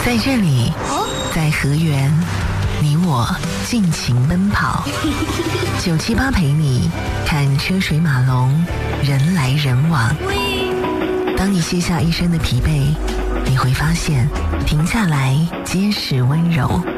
在这里，在河源，你我尽情奔跑。978陪你看车水马龙，人来人往。当你卸下一身的疲惫，你会发现停下来皆是温柔。